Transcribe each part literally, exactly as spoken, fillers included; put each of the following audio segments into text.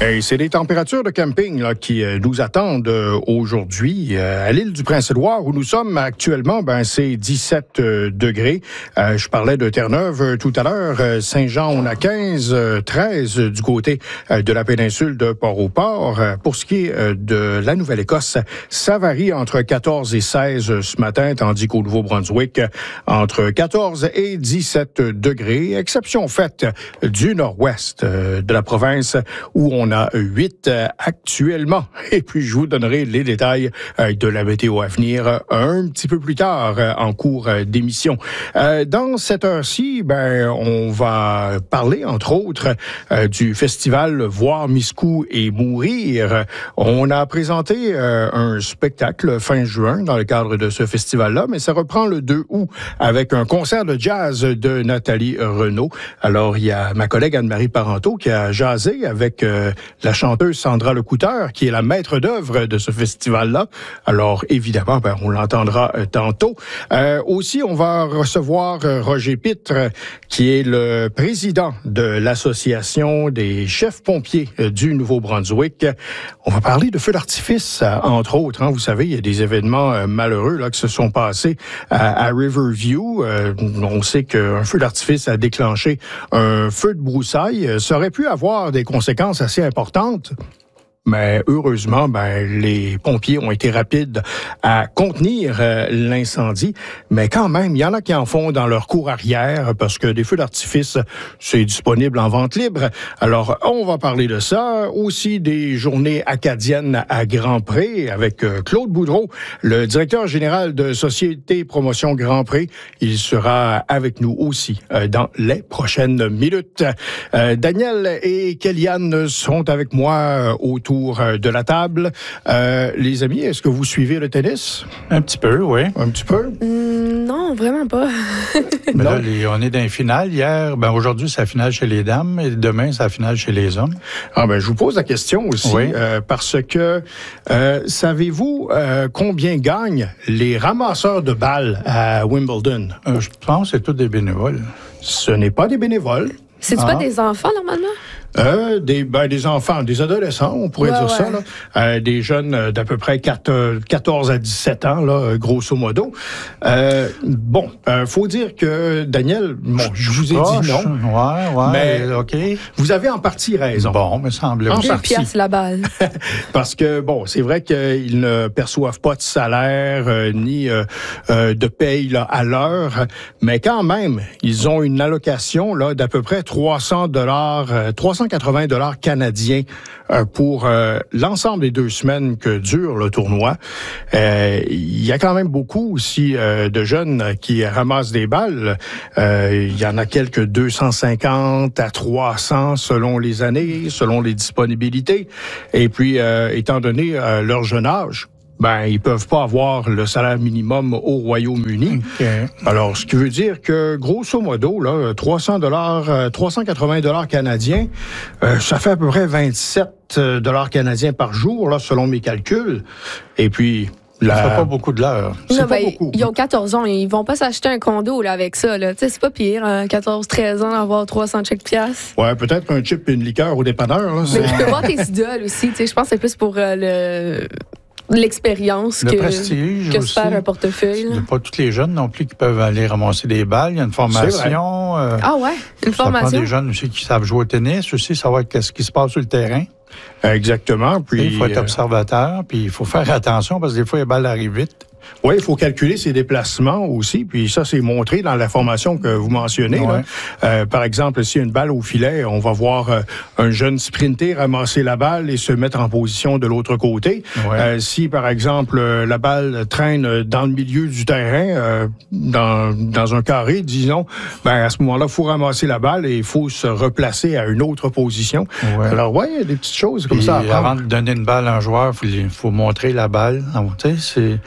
Et c'est des températures de camping là, qui euh, nous attendent euh, aujourd'hui. Euh, à l'île du Prince-Édouard, où nous sommes actuellement, ben, c'est dix-sept euh, degrés. Euh, je parlais de Terre-Neuve euh, tout à l'heure. Euh, Saint-Jean, on a quinze, euh, treize euh, du côté euh, de la péninsule de Port-au-Port. Euh, pour ce qui est euh, de la Nouvelle-Écosse, ça varie entre quatorze et seize euh, ce matin, tandis qu'au Nouveau-Brunswick, euh, entre quatorze et dix-sept degrés. Exception faite du nord-ouest euh, de la province, où on a huit euh, actuellement. Et puis, je vous donnerai les détails euh, de la météo à venir euh, un petit peu plus tard euh, en cours euh, d'émission. Euh, dans cette heure-ci, ben, on va parler, entre autres, euh, du festival Voir Miscou et Mourir. On a présenté euh, un spectacle fin juin dans le cadre de ce festival-là, mais ça reprend le deux août avec un concert de jazz de Nathalie Renaud. Alors, il y a ma collègue Anne-Marie Parenteau qui a jasé avec euh, la chanteuse Sandra Lecouteur, qui est la maître d'œuvre de ce festival-là. Alors, évidemment, ben, on l'entendra euh, tantôt. Euh, aussi, on va recevoir euh, Roger Pitre, qui est le président de l'Association des chefs pompiers euh, du Nouveau-Brunswick. On va parler de feux d'artifice, euh, entre autres. Hein. Vous savez, il y a des événements euh, malheureux là, qui se sont passés à, à Riverview. Euh, on sait qu'un feu d'artifice a déclenché un feu de broussailles. Ça aurait pu avoir des conséquences assez importantes. Mais heureusement, ben, les pompiers ont été rapides à contenir euh, l'incendie. Mais quand même, il y en a qui en font dans leur cour arrière parce que des feux d'artifice, c'est disponible en vente libre. Alors, on va parler de ça. Aussi des journées acadiennes à Grand-Pré avec euh, Claude Boudreau, le directeur général de Société Promotion Grand-Pré. Il sera avec nous aussi euh, dans les prochaines minutes. Euh, Daniel et Kellyanne sont avec moi euh, autour de la table. Euh, les amis, est-ce que vous suivez le tennis? Un petit peu, oui. Un petit peu? Mmh, non, vraiment pas. Mais là, les, on est dans les finales. Hier, ben aujourd'hui, c'est la finale chez les dames et demain, c'est la finale chez les hommes. Ah ben, je vous pose la question aussi, oui. euh, parce que euh, savez-vous euh, combien gagnent les ramasseurs de balles à Wimbledon? Euh, je pense que c'est tous des bénévoles. Ce n'est pas des bénévoles. C'est-tu ah. pas des enfants, normalement? Euh, des, ben, des enfants, des adolescents, on pourrait ouais, dire ouais. ça. Là. Euh, des jeunes d'à peu près quatorze à dix-sept ans, là, grosso modo. Euh, bon, euh, faut dire que, Daniel, bon, je vous ai Proche. dit non. Ouais, ouais, mais OK. Vous avez en partie raison. Bon, me semble. En Deux partie. piastres la balle. Parce que, bon, c'est vrai qu'ils ne perçoivent pas de salaire euh, ni euh, euh, de paye là, à l'heure, mais quand même, ils ont une allocation là, d'à peu près trois cents dollars, euh, trois cent quatre-vingts dollars canadiens euh, pour euh, l'ensemble des deux semaines que dure le tournoi. Euh, il y a quand même beaucoup aussi euh, de jeunes qui ramassent des balles. Euh, il y en a quelques deux cent cinquante à trois cents selon les années, selon les disponibilités. Et puis, euh, étant donné euh, leur jeune âge, ben, ils peuvent pas avoir le salaire minimum au Royaume-Uni. Okay. Alors, ce qui veut dire que, grosso modo, là, trois cents dollars, trois cent quatre-vingts dollars canadiens, euh, ça fait à peu près vingt-sept dollars canadiens par jour, là, selon mes calculs. Et puis, la... ça fait pas beaucoup de l'heure. C'est non, pas ben, beaucoup. Ils ont quatorze ans, ils vont pas s'acheter un condo là, avec ça. Là. C'est pas pire, hein, quatorze treize ans, d'avoir trois cents chèques piastres. Ouais, peut-être un chip et une liqueur au dépanneur. Là, mais tu peux voir tes idoles aussi. Je pense que c'est plus pour euh, le... l'expérience le que, prestige que aussi. se faire un portefeuille. C'est pas tous les jeunes non plus qui peuvent aller ramasser des balles. Il y a une formation. Euh, ah ouais, une ça formation. prend des jeunes aussi qui savent jouer au tennis, aussi savoir qu'est-ce qui se passe sur le terrain. Exactement. Puis il faut être observateur, puis il faut faire attention parce que des fois, les balles arrivent vite. Oui, il faut calculer ses déplacements aussi, puis ça, c'est montré dans la formation que vous mentionnez. Ouais. Là. Euh, par exemple, s'il y a une balle au filet, on va voir euh, un jeune sprinter ramasser la balle et se mettre en position de l'autre côté. Ouais. Euh, si, par exemple, euh, la balle traîne dans le milieu du terrain, euh, dans, dans un carré, disons, ben à ce moment-là, il faut ramasser la balle et il faut se replacer à une autre position. Ouais. Alors, oui, il y a des petites choses comme puis, ça à avant de donner une balle à un joueur, il faut, faut montrer la balle. Tu sais, c'est... Il y a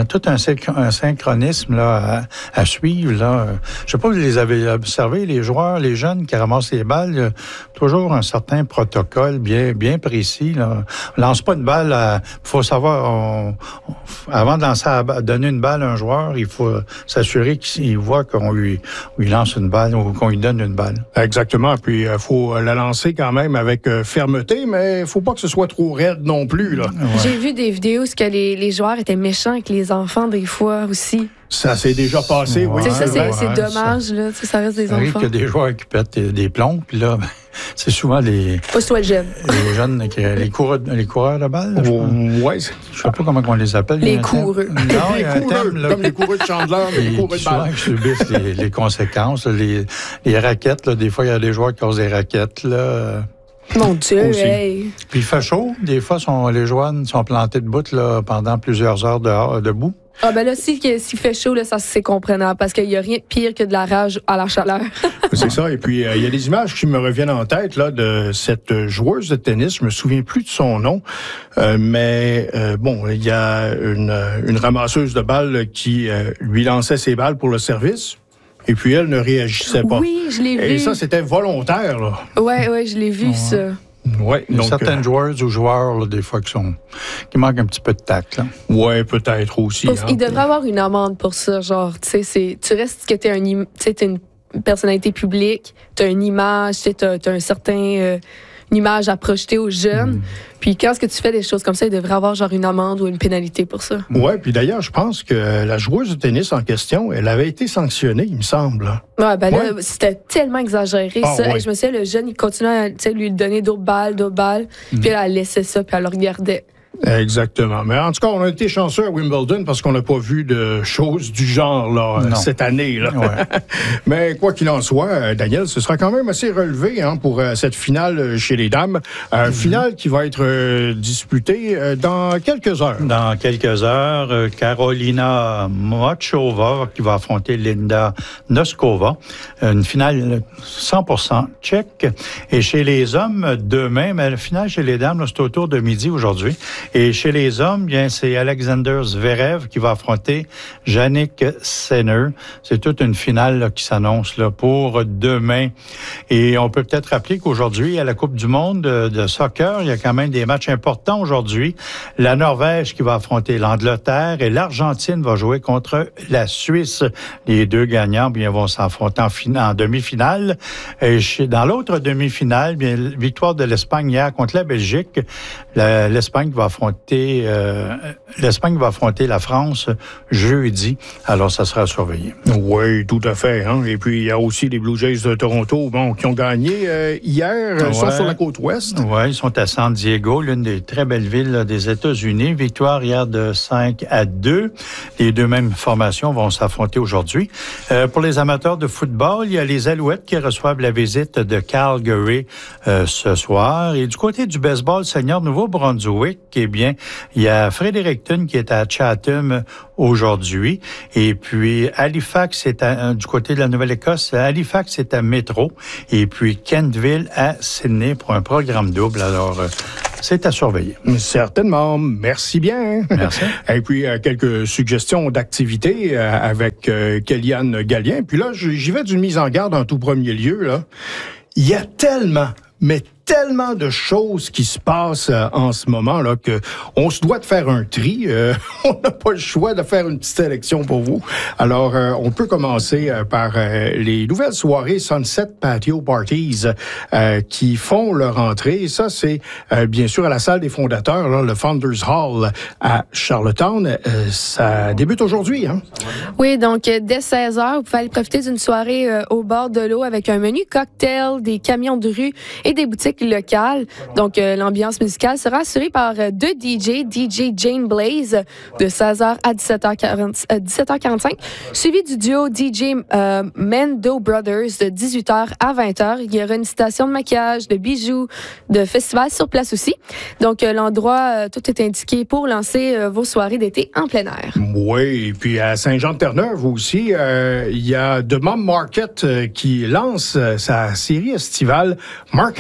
a tout un, un synchronisme là, à, à suivre. Là. Je ne sais pas si vous les avez observés, les joueurs, les jeunes qui ramassent les balles, il y a toujours un certain protocole bien, bien précis. Là. On ne lance pas une balle. Il faut savoir, on, on, avant de lancer à, donner une balle à un joueur, il faut s'assurer qu'il voit qu'on lui, lui lance une balle ou qu'on lui donne une balle. Exactement. Puis, il euh, faut la lancer quand même avec euh, fermeté, mais il ne faut pas que ce soit trop raide non plus. Là. Ouais. J'ai vu des vidéos où que les, les joueurs étaient méchants avec les enfants des fois aussi. Ça s'est déjà passé, ouais, oui. Ça, c'est, ouais, c'est ouais, dommage, ça. Là. Ça reste des ça enfants. Il y a des joueurs qui pètent des plombs, puis là, ben, c'est souvent les... Pas soit le jeune. Les jeunes, les coureurs, les coureurs de balle. Là, je oh, ouais. Je sais pas comment on les appelle. Les coureux. Non, les coureux, thème, là, comme les coureux de Chandler, mais les coureux de balle. Qui subissent les, les conséquences, les, les raquettes. Là, des fois, il y a des joueurs qui causent des raquettes, là. Mon Dieu, hey. Puis il fait chaud. Des fois, sont, les joueurs sont plantés debout là, pendant plusieurs heures dehors, debout. Ah ben là, si, s'il fait chaud, là, ça c'est comprenable parce qu'il n'y a rien de pire que de la rage à la chaleur. C'est ça. Et puis, il euh, y a des images qui me reviennent en tête là de cette joueuse de tennis. Je me souviens plus de son nom, euh, mais euh, bon, il y a une, une ramasseuse de balles qui euh, lui lançait ses balles pour le service. Et puis, elle ne réagissait pas. Oui, je l'ai vu. Et ça, c'était volontaire, là. Oui, oui, je l'ai vu, ouais. ça. Ouais, il y a donc, certaines euh, joueuses ou joueurs, là, des fois, qui, sont, qui manquent un petit peu de tact. Oui, peut-être aussi. Pour, hein. Il devrait avoir une amende pour ça. Genre, tu sais, tu restes que tu es un, une personnalité publique, tu as une image, tu as un certain... Euh, une image à projeter aux jeunes. Mm. Puis quand est-ce que tu fais des choses comme ça, il devrait avoir genre une amende ou une pénalité pour ça. Oui, puis d'ailleurs, je pense que la joueuse de tennis en question, elle avait été sanctionnée, il me semble. Ouais, ben ouais. là, c'était tellement exagéré, ah, ça. Ouais. Et je me souviens, le jeune, il continuait à lui donner d'autres balles, d'autres balles. Mm. Puis elle laissait ça, puis elle le regardait. Exactement. Mais en tout cas, on a été chanceux à Wimbledon parce qu'on n'a pas vu de choses du genre là, cette année. Là. Ouais. Mais quoi qu'il en soit, Daniel, ce sera quand même assez relevé hein, pour euh, cette finale chez les dames. Euh, mm-hmm. Finale qui va être euh, disputée euh, dans quelques heures. Dans quelques heures, euh, Karolina Mochova qui va affronter Linda Noskova. Une finale cent pour cent tchèque. Et chez les hommes, demain, mais la finale chez les dames, là, c'est autour de midi aujourd'hui. Et chez les hommes, bien, c'est Alexander Zverev qui va affronter Jannik Sinner. C'est toute une finale là, qui s'annonce là, pour demain. Et on peut peut-être rappeler qu'aujourd'hui, à la Coupe du monde de, de soccer, il y a quand même des matchs importants aujourd'hui. La Norvège qui va affronter l'Angleterre et l'Argentine va jouer contre la Suisse. Les deux gagnants bien, vont s'affronter en, fin- en demi-finale. Et chez, dans l'autre demi-finale, bien, victoire de l'Espagne hier contre la Belgique. La, L'Espagne va affronter euh, l'Espagne va affronter la France jeudi. Alors, ça sera surveillé. Oui, tout à fait. Hein? Et puis, il y a aussi les Blue Jays de Toronto bon, qui ont gagné euh, hier. Ils ouais. sont sur la côte ouest. Oui, ils sont à San Diego, l'une des très belles villes là, des États-Unis. Victoire hier de cinq à deux. Les deux mêmes formations vont s'affronter aujourd'hui. Euh, pour les amateurs de football, il y a les Alouettes qui reçoivent la visite de Calgary euh, ce soir. Et du côté du baseball senior Nouveau-Brunswick, eh bien, il y a Fredericton qui est à Chatham aujourd'hui. Et puis, Halifax, est à, du côté de la Nouvelle-Écosse, Halifax est à Métro. Et puis, Kentville à Sydney pour un programme double. Alors, euh, c'est à surveiller. Certainement. Merci bien. Merci. Et puis, euh, quelques suggestions d'activités euh, avec euh, Kéliane Gallien. Puis là, j'y vais d'une mise en garde en tout premier lieu. Là. Il y a tellement, mais tellement de choses qui se passent euh, en ce moment là que on se doit de faire un tri. Euh, on n'a pas le choix de faire une petite sélection pour vous. Alors, euh, on peut commencer euh, par euh, les nouvelles soirées Sunset Patio Parties euh, qui font leur entrée. Ça, c'est euh, bien sûr à la salle des fondateurs, là, le Founders Hall à Charlottetown. Euh, ça débute aujourd'hui, hein? Oui, donc euh, dès seize heures, vous pouvez aller profiter d'une soirée euh, au bord de l'eau avec un menu cocktail, des camions de rue et des boutiques locales. Donc, euh, l'ambiance musicale sera assurée par euh, deux D J, D J Jane Blaze de seize heures à dix-sept heures quarante-cinq, suivi du duo D J euh, Mendo Brothers de dix-huit heures à vingt heures. Il y aura une station de maquillage, de bijoux, de festival sur place aussi. Donc, euh, l'endroit, euh, tout est indiqué pour lancer euh, vos soirées d'été en plein air. Oui, et puis à Saint-Jean-de-Terre-Neuve aussi, euh, il y a The Mom Market euh, qui lance euh, sa série estivale Markets on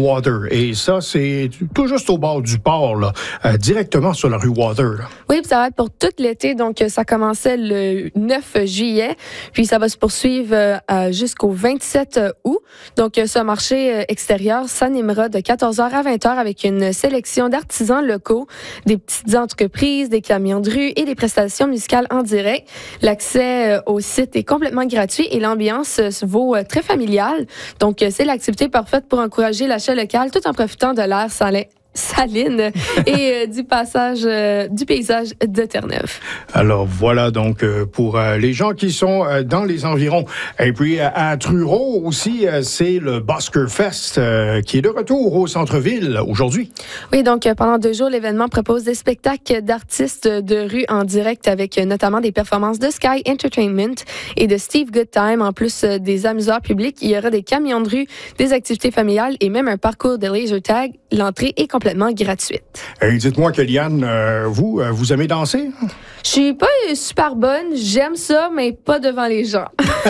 Water. Et ça, c'est tout juste au bord du port, là, euh, directement sur la rue Water. Là. Oui, puis ça va être pour tout l'été. Donc, ça commençait le neuf juillet, puis ça va se poursuivre euh, jusqu'au vingt-sept août. Donc, ce marché extérieur s'animera de quatorze heures à vingt heures avec une sélection d'artisans locaux, des petites entreprises, des camions de rue et des prestations musicales en direct. L'accès au site est complètement gratuit et l'ambiance se vaut très familiale. Donc, c'est l'activité parfaite pour encourager l'achat local tout en profitant de l'air salin. Saline et euh, du passage euh, du paysage de Terre-Neuve. Alors voilà donc euh, pour euh, les gens qui sont euh, dans les environs. Et puis euh, à Truro aussi, euh, c'est le Busker Fest euh, qui est de retour au centre-ville aujourd'hui. Oui, donc euh, pendant deux jours, l'événement propose des spectacles d'artistes de rue en direct avec euh, notamment des performances de Sky Entertainment et de Steve Goodtime. En plus euh, des amuseurs publics, il y aura des camions de rue, des activités familiales et même un parcours de laser tag. L'entrée est complètement gratuite. Et dites-moi, Kéliane, euh, vous, euh, vous aimez danser? Je suis pas super bonne, j'aime ça, mais pas devant les gens.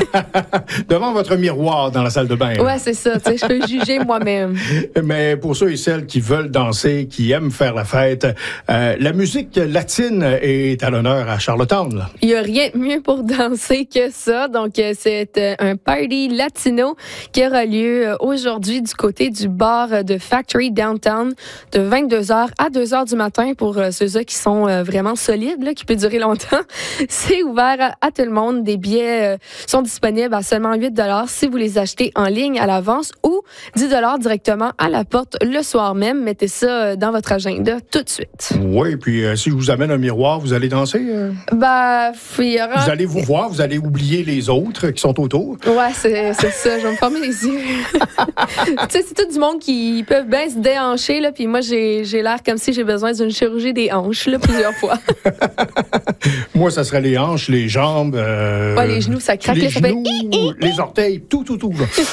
Devant votre miroir dans la salle de bain. Ouais, c'est ça, tu sais, je peux juger moi-même. Mais pour ceux et celles qui veulent danser, qui aiment faire la fête, euh, la musique latine est à l'honneur à Charlottetown. Là. Il n'y a rien de mieux pour danser que ça. Donc, c'est euh, un party latino qui aura lieu euh, aujourd'hui du côté du bar de Factory Downtown de vingt-deux heures à deux heures du matin pour euh, ceux-là qui sont euh, vraiment solides, là, qui peut durer longtemps. C'est ouvert à, à tout le monde. Des billets euh, sont disponibles à seulement huit dollars si vous les achetez en ligne à l'avance ou dix dollars directement à la porte le soir même. Mettez ça euh, dans votre agenda tout de suite. Oui, puis euh, si je vous amène un miroir, vous allez danser? Euh... Bah, il y aura... Vous allez vous voir, vous allez oublier les autres qui sont autour? Ouais, c'est, c'est ça. Je vais me fermer les yeux. Tu sais, c'est tout du monde qui peuvent bien se déhancher, là, puis moi, j'ai, j'ai l'air comme si j'ai besoin d'une chirurgie des hanches, là, plusieurs fois. Moi, ça serait les hanches, les jambes... Euh, ouais, les genoux, ça craque. Les ça genoux, fait... les orteils, tout, tout, tout.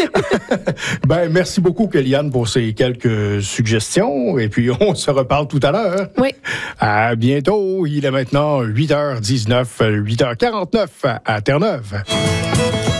Ben, merci beaucoup, Kéliane, pour ces quelques suggestions. Et puis, on se reparle tout à l'heure. Oui. À bientôt. Il est maintenant huit heures dix-neuf, huit heures quarante-neuf à Terre-Neuve.